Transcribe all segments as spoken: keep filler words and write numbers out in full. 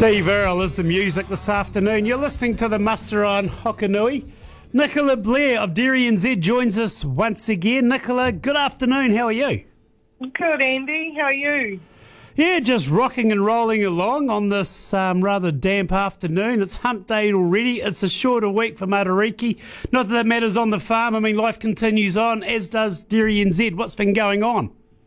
Steve Earle is the music this afternoon. You're listening to the Muster on Hokanui. Nicola Blair of Dairy N Z joins us once again. Nicola, good afternoon. How are you? Good, Andy. How are you? Yeah, just rocking and rolling along on this um, rather damp afternoon. It's hump day already. It's a shorter week for Matariki. Not that that matters on the farm. I mean, life continues on, as does Dairy N Z. What's been going on?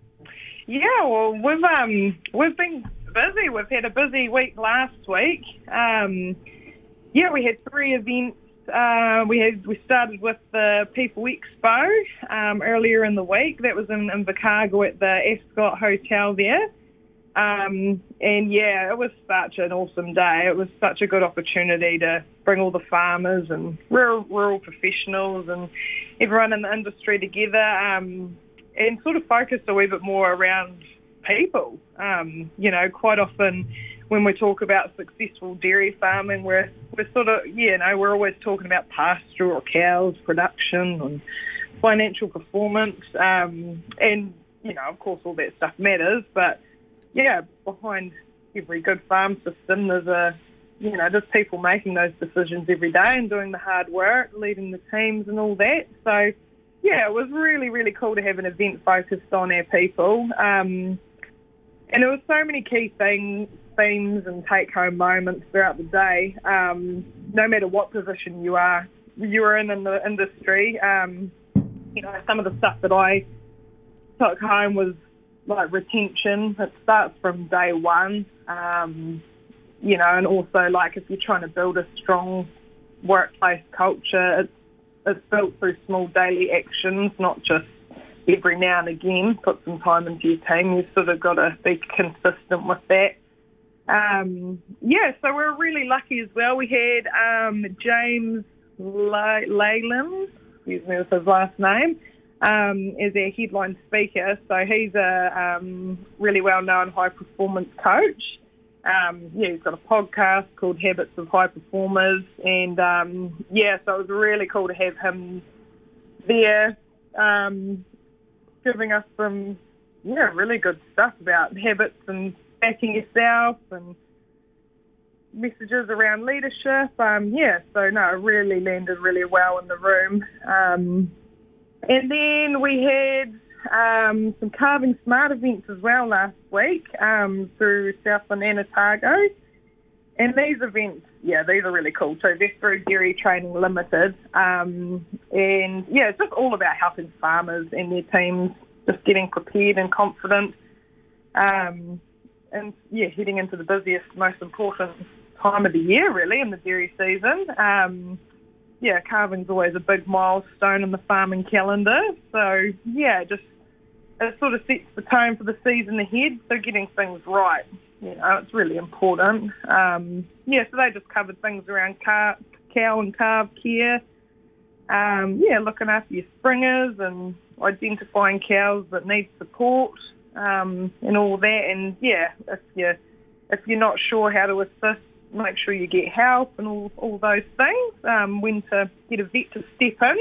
Yeah, well, we've um we've been busy. We've had a busy week last week. Um, yeah, we had three events. Uh, we had we started with the People Expo um, earlier in the week. That was in, in Invercargill at the Ascot Hotel there. Um, and yeah, it was such an awesome day. It was such a good opportunity to bring all the farmers and rural, rural professionals and everyone in the industry together um, and sort of focus a wee bit more around people. Um, you know, quite often when we talk about successful dairy farming, we're, we're sort of, you know, we're always talking about pasture or cows, production and financial performance. Um, and, you know, of course all that stuff matters, but yeah, behind every good farm system, there's a, you know, there's people making those decisions every day and doing the hard work, leading the teams and all that. So, yeah, it was really, really cool to have an event focused on our people. Um, and there were so many key things, themes and take-home moments throughout the day. Um, no matter what position you are, you are in in the industry. Um, you know, some of the stuff that I took home was like retention. It starts from day one, um, you know, and also like if you're trying to build a strong workplace culture, it's, it's built through small daily actions, not just every now and again put some time into your team. You've sort of got to be consistent with that. Um, yeah, so we're really lucky as well. We had um, James Le- Leyland, excuse me, was his last name, Um, is our headline speaker. So he's a um, really well-known high-performance coach. Um, yeah, he's got a podcast called Habits of High Performers. And, um, yeah, so it was really cool to have him there um, giving us some, yeah, really good stuff about habits and backing yourself and messages around leadership. Um, yeah, so, no, it really landed really well in the room. Um And then we had um, some Carving Smart events as well last week um, through Southland and Otago. And these events, yeah, these are really cool. So they're through Dairy Training Limited. Um, and, yeah, it's just all about helping farmers and their teams just getting prepared and confident. Um, and, yeah, heading into the busiest, most important time of the year, really, in the dairy season. Um Yeah, calving's always a big milestone in the farming calendar. So, yeah, just it sort of sets the tone for the season ahead. So getting things right, you know, it's really important. Um, yeah, so they just covered things around car, cow and calf care. Um, yeah, looking after your springers and identifying cows that need support um, and all that. And, yeah, if you're, if you're not sure how to assist, make sure you get help and all, all those things, um, when to get a vet to step in.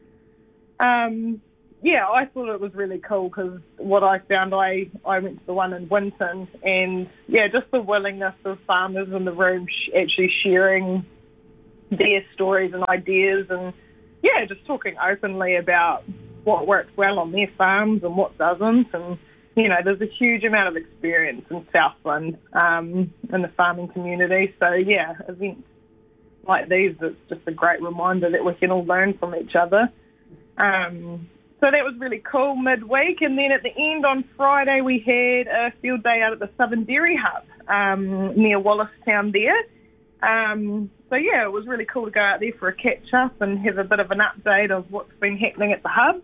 Um, yeah, I thought it was really cool because what I found, I, I went to the one in Winton and, yeah, just the willingness of farmers in the room sh- actually sharing their stories and ideas and, yeah, just talking openly about what works well on their farms and what doesn't. And you know, there's a huge amount of experience in Southland um, in the farming community. So, yeah, events like these, it's just a great reminder that we can all learn from each other. Um, so that was really cool midweek. And then at the end on Friday, we had a field day out at the Southern Dairy Hub um, near Wallacestown there. Um, so, yeah, it was really cool to go out there for a catch-up and have a bit of an update of what's been happening at the hub.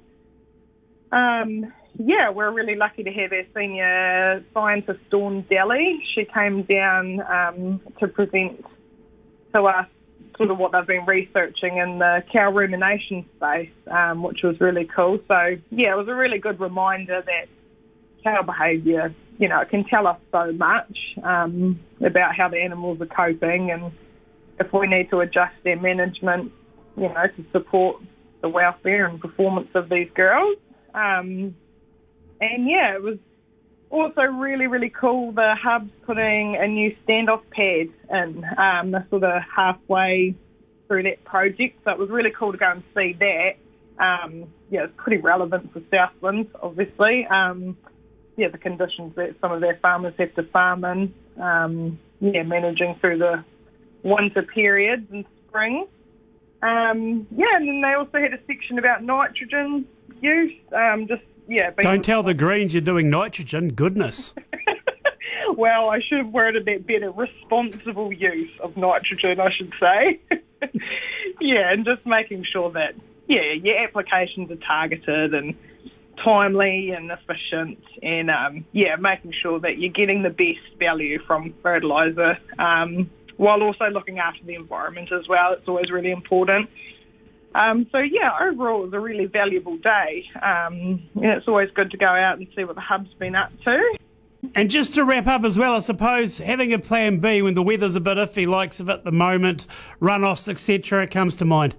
Um, yeah, we're really lucky to have our senior scientist, Dawn Daly. She came down um, to present to us sort of what they've been researching in the cow rumination space, um, which was really cool. So, yeah, it was a really good reminder that cow behaviour, you know, it can tell us so much um, about how the animals are coping and if we need to adjust their management, you know, to support the welfare and performance of these girls. Um, and, yeah, it was also really, really cool, the hub's putting a new standoff pad in. Um, they're sort of halfway through that project, so it was really cool to go and see that. Um, yeah, it's pretty relevant for Southlands, obviously. Um, yeah, the conditions that some of their farmers have to farm in, um, yeah, managing through the winter periods and spring. Um, yeah, and then they also had a section about nitrogen use. Um, just yeah. Being Don't tell the Greens you're doing nitrogen. Goodness. Well, I should have worded that better. Responsible use of nitrogen, I should say. Yeah, and just making sure that yeah, your applications are targeted and timely and efficient, and um, yeah, making sure that you're getting the best value from fertiliser. Um, while also looking after the environment as well. It's always really important. Um, so, yeah, overall it was a really valuable day. Um, and it's always good to go out and see what the hub's been up to. And just to wrap up as well, I suppose, having a plan B when the weather's a bit iffy, likes of at the moment, runoffs, et cetera, comes to mind.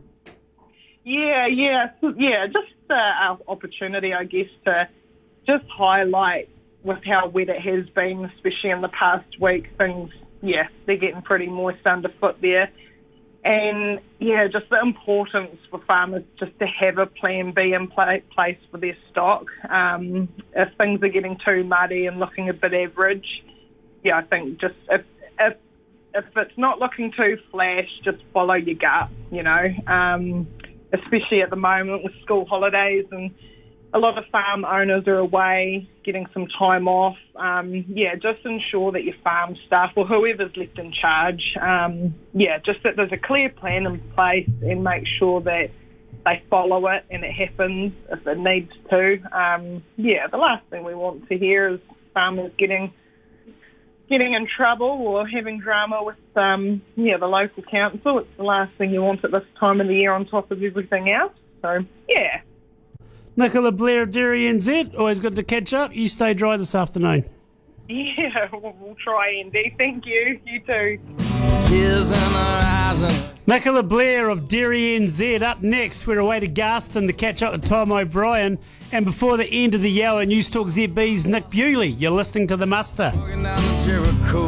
Yeah, yeah, yeah, just uh, our opportunity, I guess, to just highlight with how wet it has been, especially in the past week, things yeah, they're getting pretty moist underfoot there. And, yeah, just the importance for farmers just to have a plan B in play, place for their stock. Um, if things are getting too muddy and looking a bit average, yeah, I think just if, if, if it's not looking too flash, just follow your gut, you know, um, especially at the moment with school holidays and a lot of farm owners are away, getting some time off. Um, yeah, just ensure that your farm staff or whoever's left in charge, um, yeah, just that there's a clear plan in place and make sure that they follow it and it happens if it needs to. Um, yeah, the last thing we want to hear is farmers getting getting in trouble or having drama with um, yeah the local council. It's the last thing you want at this time of the year on top of everything else. So, yeah. Nicola Blair of Dairy N Z, always good to catch up. You stay dry this afternoon. Yeah, we'll, we'll try, Andy. Thank you. You too. Tears in her eyes and Nicola Blair of Dairy N Z. Up next, we're away to Garston to catch up with Tom O'Brien. And before the end of the hour, News Talk Z B's Nick Bewley. You're listening to The Muster. walking down the Jericho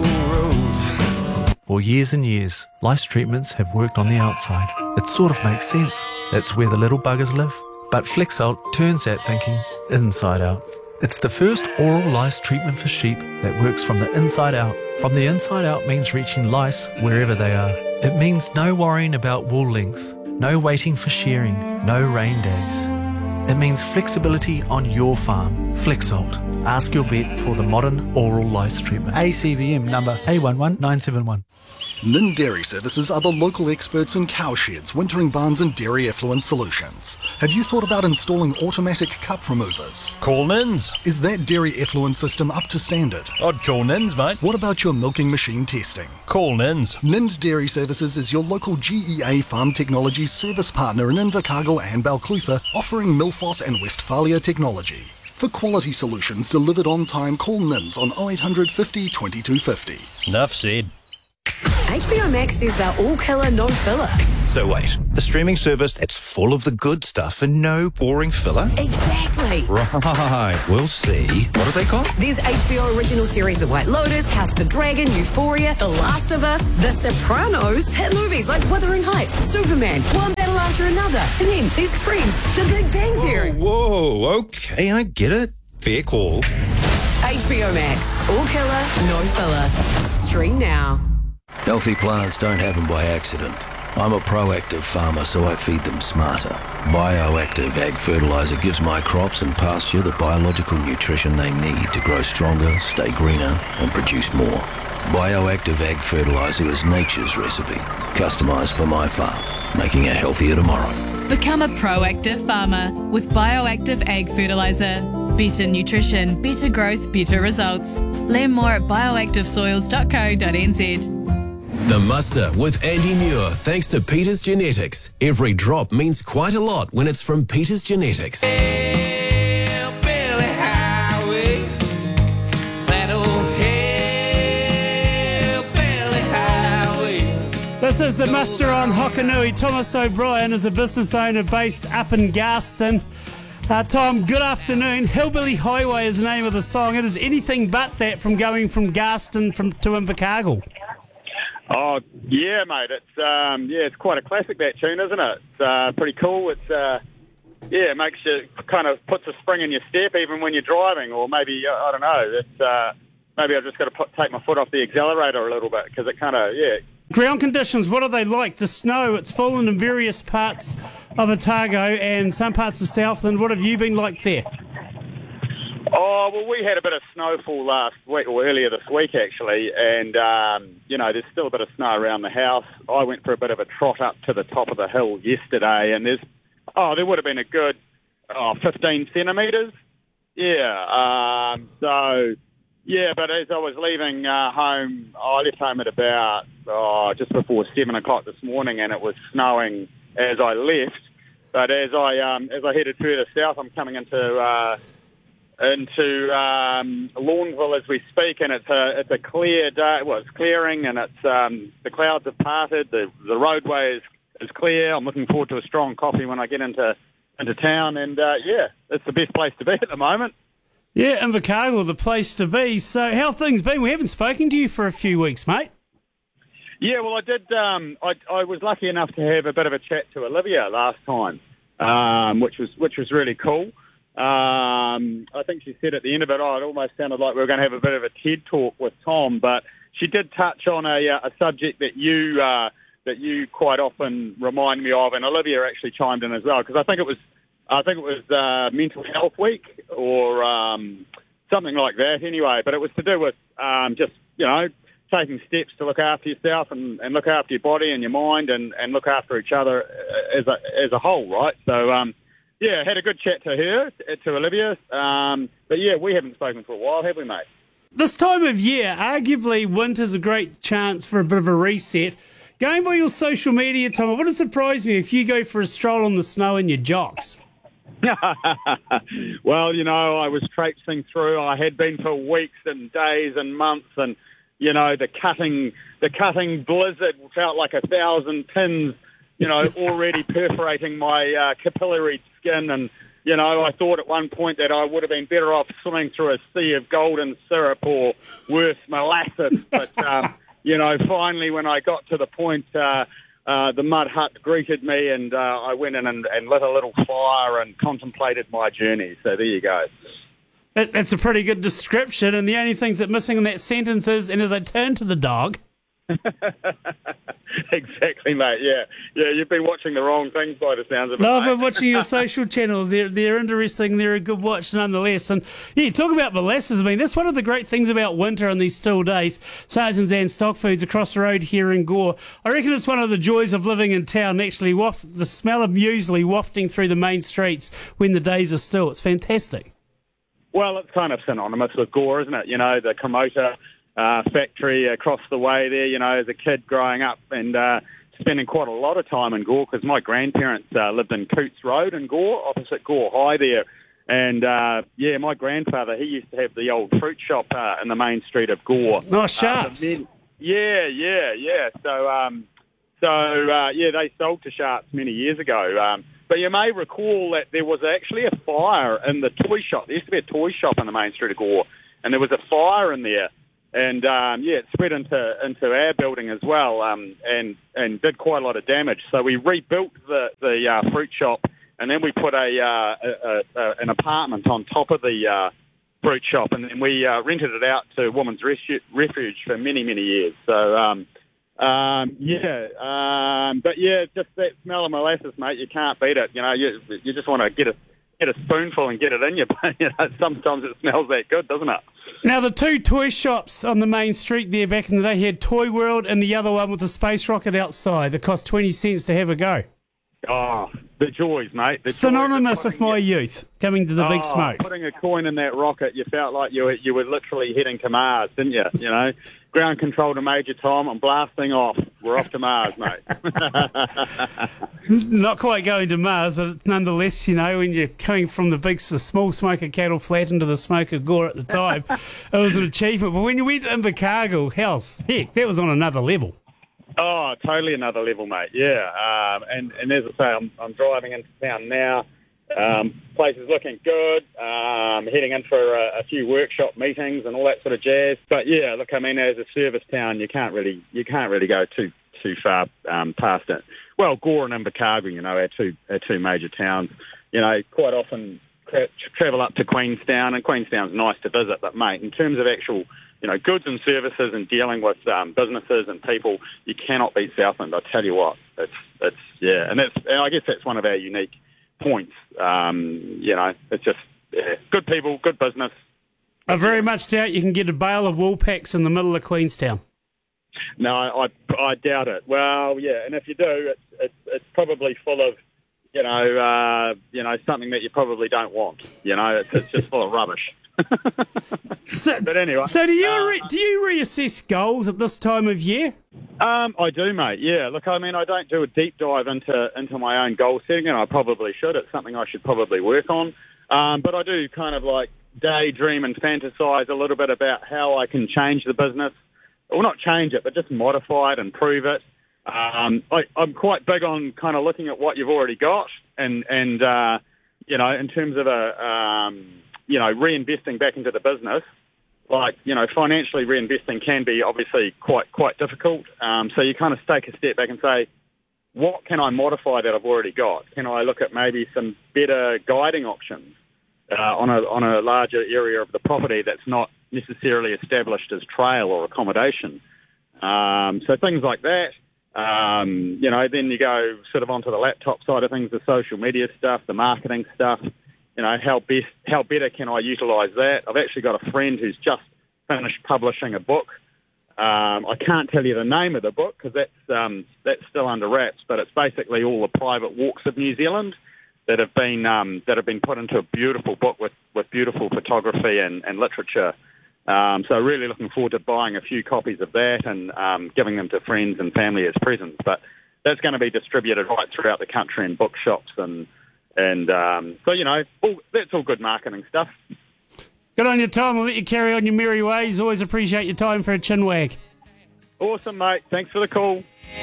Road. For years and years, lice treatments have worked on the outside. It sort of makes sense. That's where the little buggers live. But Flexalt turns that thinking inside out. It's the first oral lice treatment for sheep that works from the inside out. From the inside out means reaching lice wherever they are. It means no worrying about wool length, no waiting for shearing, no rain days. It means flexibility on your farm. Flexalt. Ask your vet for the modern oral lice treatment. A C V M number A one one nine seven one. Nin Dairy Services are the local experts in cowsheds, wintering barns and dairy effluent solutions. Have you thought about installing automatic cup removers? Call Nins. Is that dairy effluent system up to standard? I'd call Nins, mate. What about your milking machine testing? Call Nins. Nind Dairy Services is your local G E A Farm Technology service partner in Invercargill and Balclutha, offering Milfoss and Westphalia technology. For quality solutions delivered on time, call Nins on oh eight hundred fifty twenty-two fifty. Enough said. H B O Max says they're all killer, no filler. So wait, a streaming service that's full of the good stuff and no boring filler? Exactly. Right, we'll see. What have they got? There's H B O original series The White Lotus, House of the Dragon, Euphoria, The Last of Us, The Sopranos, hit movies like Wuthering Heights, Superman, one battle after another, and then there's Friends, The Big Bang Theory. Whoa, whoa, okay, I get it. Fair call. H B O Max, all killer, no filler. Stream now. Healthy plants don't happen by accident. I'm a proactive farmer, so I feed them smarter. Bioactive Ag Fertiliser gives my crops and pasture the biological nutrition they need to grow stronger, stay greener, and produce more. Bioactive Ag Fertiliser is nature's recipe, customised for my farm, making a healthier tomorrow. Become a proactive farmer with Bioactive Ag Fertiliser. Better nutrition, better growth, better results. Learn more at bioactive soils dot co dot n z. The Muster with Andy Muir, thanks to Peters Genetics. Every drop means quite a lot when it's from Peters Genetics. This is The Muster on Hokanui. Thomas O'Brien is a business owner based up in Garston. Uh, Tom, good afternoon. Hillbilly Highway is the name of the song. It is anything but that from going from Garston from, to Invercargill. Oh, yeah, mate. It's um, yeah, it's quite a classic, that tune, isn't it? It's uh, pretty cool. It's uh, yeah, it makes you kind of puts a spring in your step even when you're driving, or maybe uh, I don't know. It's uh, maybe I've just got to put, take my foot off the accelerator a little bit because it kind of yeah. Ground conditions, what are they like? The snow, it's fallen in various parts of Otago and some parts of Southland. What have you been like there? Oh, well, we had a bit of snowfall last week, or earlier this week, actually, and, um, you know, there's still a bit of snow around the house. I went for a bit of a trot up to the top of the hill yesterday, and there's, oh, there would have been a good oh, fifteen centimetres. Yeah, um, so... Yeah, but as I was leaving uh, home, I left home at about oh, just before seven o'clock this morning, and it was snowing as I left. But as I um, as I headed further south, I'm coming into uh, into um, Lawnville as we speak, and it's a it's a clear day. Well, it's clearing, and it's um, the clouds have parted. The the roadway is, is clear. I'm looking forward to a strong coffee when I get into into town, and uh, yeah, it's the best place to be at the moment. Yeah, Invercargill, the place to be. So how have things been? We haven't spoken to you for a few weeks, mate. Yeah, well, I did. Um, I, I was lucky enough to have a bit of a chat to Olivia last time, um, which was which was really cool. Um, I think she said at the end of it, oh, it almost sounded like we were going to have a bit of a TED talk with Tom, but she did touch on a, a subject that you uh, that you quite often remind me of, and Olivia actually chimed in as well, because I think it was. I think it was uh, Mental Health Week or um, something like that anyway, but it was to do with um, just, you know, taking steps to look after yourself and, and look after your body and your mind and, and look after each other as a, as a whole, right? So, um, yeah, had a good chat to her, to Olivia, um, but yeah, we haven't spoken for a while, have we, mate? This time of year, arguably winter's a great chance for a bit of a reset. Going by your social media, Tom, it wouldn't surprise me if you go for a stroll on the snow in your jocks. Well, you know, I was traipsing through. I had been for weeks and days and months, and you know, the cutting, the cutting blizzard felt like a thousand pins, you know, already perforating my uh, capillary skin. And you know, I thought at one point that I would have been better off swimming through a sea of golden syrup or worse, molasses. But um, you know, finally, when I got to the point. Uh, Uh, the mud hut greeted me, and uh, I went in and, and lit a little fire and contemplated my journey. So there you go. That, that's a pretty good description, and the only things that missing in that sentence is, and as I turned to the dog... Exactly, mate, yeah. Yeah, you've been watching the wrong things by the sounds of it. No, mate. I've been watching your social channels. They're, they're interesting. They're a good watch nonetheless. And yeah, talk about molasses. I mean, that's one of the great things about winter and these still days. Sargent's and Stock Foods across the road here in Gore. I reckon it's one of the joys of living in town, actually, waft, the smell of muesli wafting through the main streets when the days are still. It's fantastic. Well, it's kind of synonymous with Gore, isn't it? You know, the Cremota uh, factory across the way there, you know, as a kid growing up and uh, spending quite a lot of time in Gore because my grandparents uh, lived in Coots Road in Gore, opposite Gore High there. And, uh, yeah, my grandfather, he used to have the old fruit shop uh, in the main street of Gore. Oh, Sharps. Uh, yeah, yeah, yeah. So, um, so uh, yeah, they sold to Sharps many years ago. Um, but you may recall that there was actually a fire in the toy shop. There used to be a toy shop in the main street of Gore, and there was a fire in there. And, um, yeah, it spread into into our building as well um, and, and did quite a lot of damage. So we rebuilt the, the uh, fruit shop, and then we put a, uh, a, a an apartment on top of the uh, fruit shop, and then we uh, rented it out to Women's Refu- Refuge for many, many years. So, um, um, yeah, um, but, yeah, just that smell of molasses, mate, you can't beat it. You know, you, you just want to get a, get a spoonful and get it in you. You know, sometimes it smells that good, doesn't it? Now, the two toy shops on the main street there back in the day had Toy World and the other one with the space rocket outside that cost twenty cents to have a go. Oh, the joys, mate. The Synonymous joys with my your, youth, coming to the oh, big smoke. Putting a coin in that rocket, you felt like you were, you were literally heading to Mars, didn't you? You know, ground control to Major Tom and blasting off. We're off to Mars, mate. Not quite going to Mars, but nonetheless, you know, when you're coming from the big, the small smoker cattle flat into the smoker Gore at the time, it was an achievement. But when you went to Invercargill, hell, heck, that was on another level. Oh, totally another level, mate. Yeah, um, and and as I say, I'm I'm driving into town now, Um, place is looking good. Um, heading in for a, a few workshop meetings and all that sort of jazz. But yeah, look, I mean, as a service town, you can't really you can't really go too too far um, past it. Well, Gore and Invercargill, you know, our two our two major towns. You know, quite often tra- travel up to Queenstown, and Queenstown's nice to visit. But mate, in terms of actual, you know, goods and services and dealing with um, businesses and people, you cannot beat Southland. I tell you what, it's it's yeah, and that's and I guess that's one of our unique points. Um, you know, it's just yeah, good people, good business. I very much doubt you can get a bale of wool packs in the middle of Queenstown. No, I, I doubt it. Well, yeah, and if you do, it's it's, it's probably full of, you know, uh, you know, something that you probably don't want. You know, it's, it's just full of rubbish. so, but anyway, so do you uh, re- do you reassess goals at this time of year? Um, I do, mate. Yeah. Look, I mean, I don't do a deep dive into into my own goal setting, and I probably should. It's something I should probably work on. Um, but I do kind of like daydream and fantasize a little bit about how I can change the business. Well, not change it, but just modify it, improve it. Um, I, I'm quite big on kind of looking at what you've already got, and and uh, you know, in terms of a um, you know, reinvesting back into the business. Like, you know, financially reinvesting can be obviously quite quite difficult. Um, so you kind of take a step back and say, what can I modify that I've already got? Can I look at maybe some better guiding options uh, on a on a larger area of the property that's not necessarily established as trail or accommodation? Um, so things like that. Um, you know, then you go sort of onto the laptop side of things, the social media stuff, the marketing stuff. You know, how best, how better can I utilise that? I've actually got a friend who's just finished publishing a book. Um, I can't tell you the name of the book because that's um, that's still under wraps, but it's basically all the private walks of New Zealand that have been um, that have been put into a beautiful book with, with beautiful photography and, and literature. Um, so really looking forward to buying a few copies of that and um, giving them to friends and family as presents. But that's going to be distributed right throughout the country in bookshops and. And um, so, you know, all, that's all good marketing stuff. Good on your time. We'll let you carry on your merry ways. Always appreciate your time for a chin wag. Awesome, mate. Thanks for the call.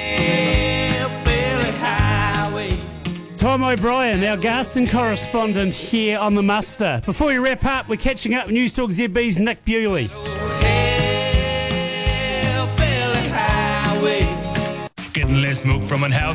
Tom O'Brien, our Garston correspondent here on The Muster. Before we wrap up, we're catching up with News Talk Z B's Nick Bewley. Getting less milk from an house.